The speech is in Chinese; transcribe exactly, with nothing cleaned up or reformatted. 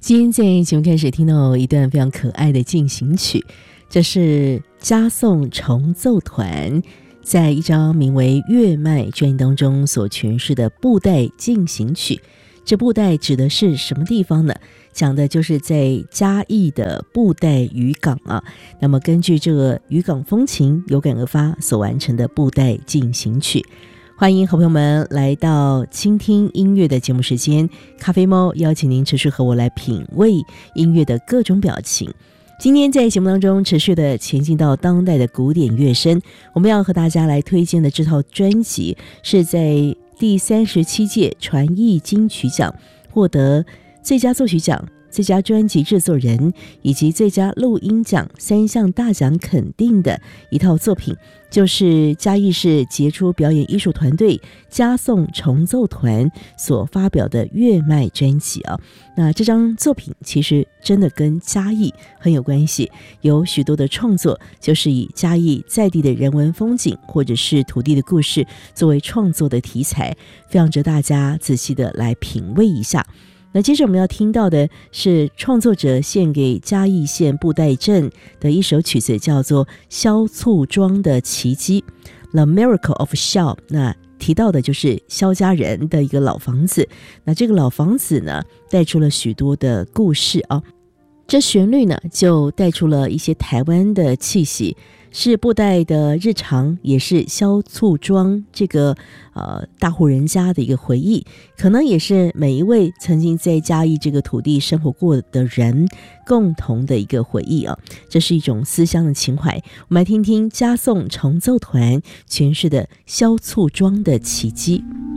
今天在节目开始听到一段非常可爱的进行曲，这是嘉颂重奏团在一张名为《月脉》专辑当中所诠释的布袋进行曲。这布袋指的是什么地方呢？讲的就是在嘉义的布袋渔港啊。那么根据这个渔港风情有感而发所完成的布袋进行曲。欢迎好朋友们来到倾听音乐的节目时间，咖啡猫邀请您持续和我来品味音乐的各种表情。今天在节目当中持续的前进到当代的古典乐声，我们要和大家来推荐的这套专辑是在第三十七届传艺金曲奖获得最佳作曲奖、最佳专辑制作人以及最佳录音奖三项大奖肯定的一套作品，就是嘉义市杰出表演艺术团队嘉颂重奏团所发表的《月脉》专辑啊。那这张作品其实真的跟嘉义很有关系，有许多的创作就是以嘉义在地的人文风景或者是土地的故事作为创作的题材，非常值得大家仔细的来品味一下。那接着我们要听到的是创作者献给嘉义县布袋镇的一首曲子，叫做《萧簇庄的奇迹》 The Miracle of Xiao。 那提到的就是萧家人的一个老房子，那这个老房子呢带出了许多的故事啊，这旋律呢就带出了一些台湾的气息，是布袋的日常，也是萧簇庄这个呃大户人家的一个回忆，可能也是每一位曾经在嘉义这个土地生活过的人共同的一个回忆啊。这是一种思乡的情怀。我们来听听嘉颂重奏团诠释的萧簇庄的奇迹。